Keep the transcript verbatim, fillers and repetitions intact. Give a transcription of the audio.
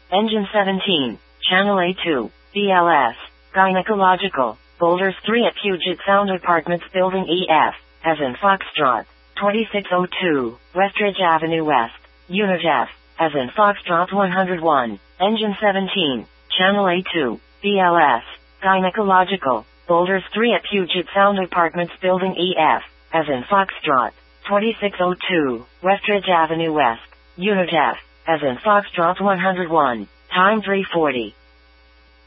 Engine seventeen, Channel A two, B L S, Gynecological, Boulders three at Puget Sound Apartments Building E F, as in Foxtrot, twenty-six oh two, Westridge Avenue West, Unit F, as in Foxtrot one oh one, Engine seventeen, Channel A two, B L S, Gynecological, Boulders three at Puget Sound Apartments Building E F, as in Foxtrot, twenty-six oh two, Westridge Avenue West, Unit F, as in Foxtrot one oh one, time three forty.